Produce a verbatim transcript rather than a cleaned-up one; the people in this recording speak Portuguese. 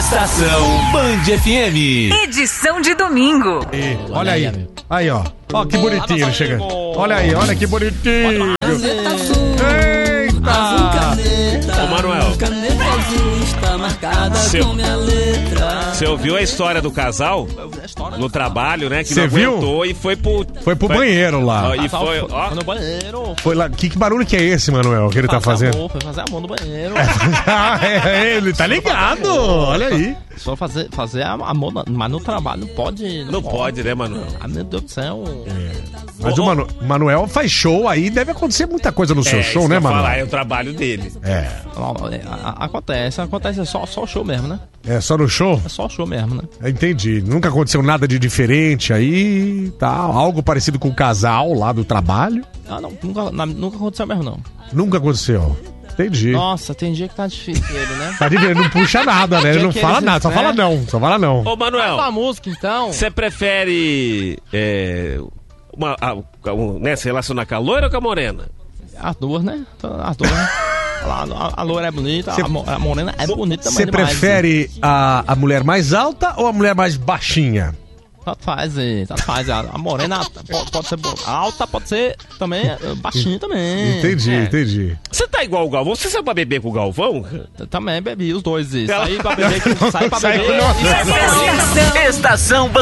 Estação Band F M. Edição de domingo. E, olha aí. Aí, ó. Ó, que bonitinho ele chega. Olha aí, olha que bonitinho. Eita! Ô, Manuel. Você ouviu a história do casal? No trabalho, né? Que Cê não viu? aguentou e foi pro... Foi pro foi, banheiro lá. Ó, e foi, ó. Foi no banheiro. Foi lá. Que, que barulho que é esse, Manuel, que ele tá Fazer fazendo? amor, foi fazer amor no banheiro. É, ele tá ligado. Olha aí. Só fazer, fazer amor, mas no trabalho não pode. Não pode, né, Manuel? Ah, meu Deus do céu. Mas o Manu, Manuel faz show aí, deve acontecer muita coisa no seu É, show, isso né, que eu ia Manuel? falar, é o trabalho dele. É. Não, é, a- a- Acontece, acontece, é só, só show mesmo, né? É só no show? É só show mesmo, né? Entendi. Nunca aconteceu nada de diferente aí, tá? Algo parecido com o casal lá do trabalho? Ah, não, nunca, na- nunca aconteceu mesmo, não. Nunca aconteceu. Entendi. Nossa, tem dia que tá difícil ele, né? Tá de ver, não puxa nada, né? Ele não que fala eles- nada, só né? fala não, só fala não. Ô, Manuel, Fala a música, então. você prefere é, uma, a, um, né, se relacionar com a loira ou com a morena? As duas, né? As duas, né? A, a, a loira é bonita, Cê- a, mo- a morena é bonita também Você demais. prefere a, a mulher mais alta ou a mulher mais baixinha? Tanto faz, eh, tanto faz. A, a morena pode, pode ser bo- alta, pode ser também eh, baixinha também. Entendi, É, entendi. Você tá igual o Galvão? Você saiu pra beber com o Galvão? t- Também bebi os dois. eh, Saí pra beber, saí pra Sai beber. com nós. Estação, Estação